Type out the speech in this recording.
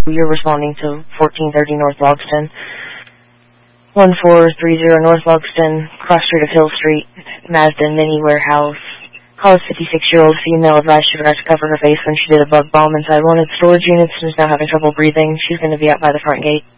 You're responding to 1430 North Logston. 1430 North Logston, cross street of Hill Street, Mazda Mini Warehouse. Call a 56-year-old female advised she forgot to cover her face when she did a bug bomb inside one of the storage units and is now having trouble breathing. She's going to be out by the front gate.